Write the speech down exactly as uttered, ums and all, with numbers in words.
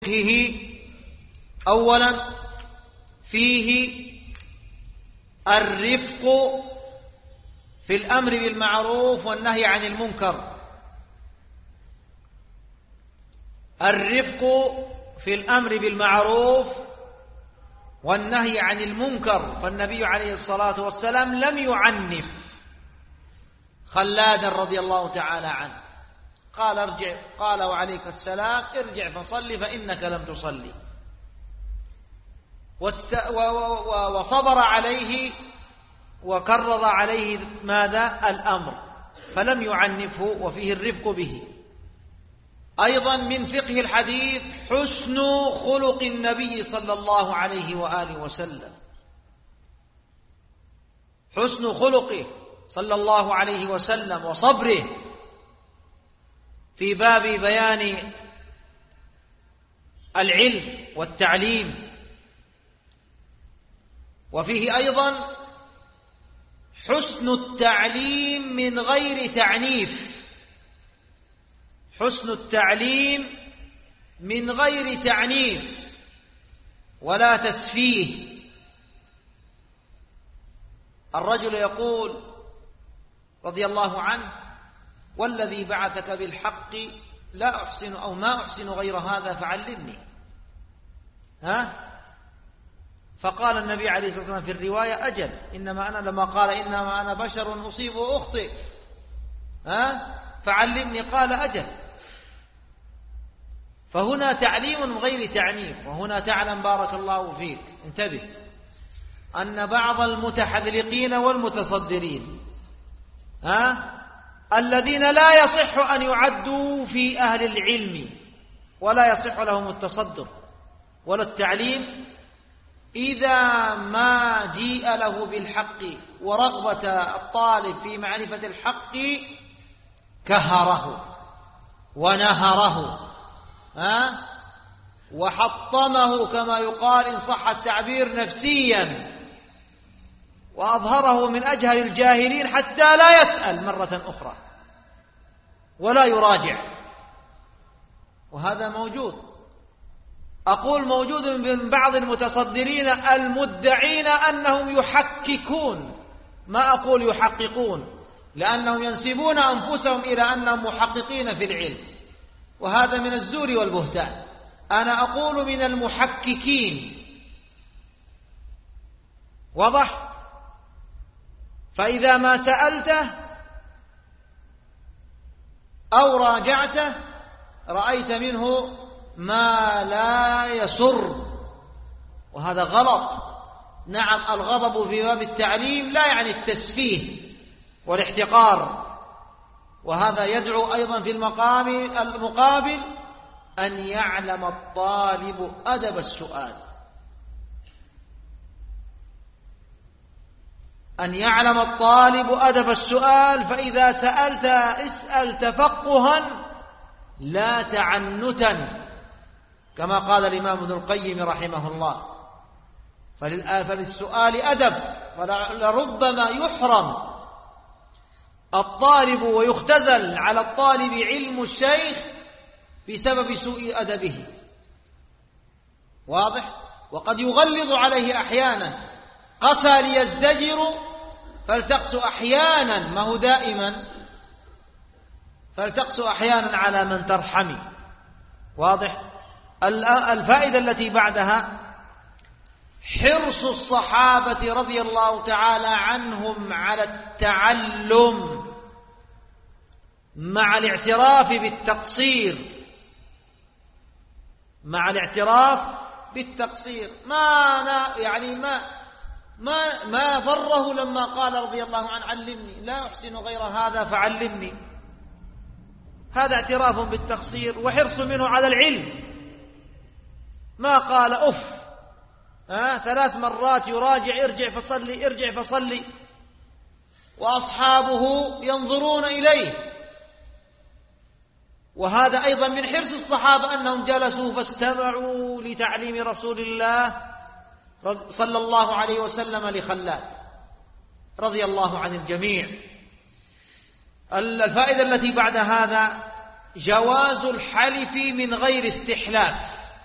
أولا فيه الرفق في الأمر بالمعروف والنهي عن المنكر. الرفق في الأمر بالمعروف والنهي عن المنكر، فالنبي عليه الصلاة والسلام لم يعنف خلادا رضي الله تعالى عنه، قال ارجع، قال وعليك السلام ارجع فصلي فإنك لم تصلي، وصبر عليه وكرر عليه ماذا؟ الأمر، فلم يعنفه، وفيه الرفق به. أيضا من فقه الحديث حسن خلق النبي صلى الله عليه وآله وسلم، حسن خلقه صلى الله عليه وسلم وصبره في باب بيان العلم والتعليم. وفيه أيضا حسن التعليم من غير تعنيف، حسن التعليم من غير تعنيف ولا تسفيه. الرجل يقول رضي الله عنه: والذي بعثك بالحق لا أحسن أو ما أحسن غير هذا فعلمني. ها؟ فقال النبي عليه الصلاة والسلام في الرواية: أجل، إنما أنا، لما قال إنما أنا بشر أصيب وأخطئ، ها؟ فعلمني، قال: أجل. فهنا تعليم من غير تعنيف. وهنا تعلم بارك الله فيك، انتبه، أن بعض المتحذلقين والمتصدرين ها الذين لا يصح أن يعدوا في أهل العلم ولا يصح لهم التصدر ولا التعليم، إذا ما جيء له بالحق ورغبة الطالب في معرفة الحق كهره ونهره ها وحطمه كما يقال إن صح التعبير نفسيا، وأظهره من أجهل الجاهلين حتى لا يسأل مرة أخرى ولا يراجع. وهذا موجود، أقول موجود من بعض المتصدرين المدعين أنهم يحققون، ما أقول يحققون، لأنهم ينسبون أنفسهم إلى أنهم محققين في العلم، وهذا من الزور والبهتان. أنا أقول من المحققين، واضح؟ فإذا ما سألته أو راجعته رأيت منه ما لا يسر، وهذا غلط. نعم، الغضب في باب التعليم لا يعني التسفيه والاحتقار، وهذا يدعو أيضا في المقام المقابل أن يعلم الطالب أدب السؤال، أن يعلم الطالب أدب السؤال. فإذا سألت اسأل تفقها لا تعنتا، كما قال الإمام ابن القيم رحمه الله. فللسؤال أدب، فلربما يحرم الطالب ويختزل على الطالب علم الشيخ بسبب سوء أدبه، واضح؟ وقد يغلظ عليه أحيانا، قسى ليزدجر فلتقس أحيانا، ما هو دائما، فلتقس أحيانا على من ترحمي، واضح؟ الفائدة التي بعدها حرص الصحابة رضي الله تعالى عنهم على التعلم مع الاعتراف بالتقصير، مع الاعتراف بالتقصير. ما يعني ما ما ما ضره لما قال رضي الله عنه: علمني، لا أحسن غير هذا فعلمني. هذا اعتراف بالتقصير وحرص منه على العلم. ما قال أف ها ثلاث مرات يراجع: ارجع فصلي، ارجع فصلي، وأصحابه ينظرون إليه. وهذا أيضا من حرص الصحابة أنهم جلسوا فاستمعوا لتعليم رسول الله صلى الله عليه وسلم لخلاد رضي الله عن الجميع. الفائدة التي بعد هذا جواز الحلف من غير استحلاف.